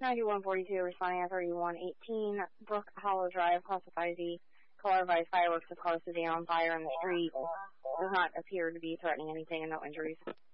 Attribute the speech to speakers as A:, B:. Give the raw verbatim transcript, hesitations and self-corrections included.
A: ninety-one forty-two, responding at thirty-one eighteen, Brook Hollow Drive, classified the color-advised fireworks have caused a day on fire in the street. Does not appear to be threatening anything and no injuries.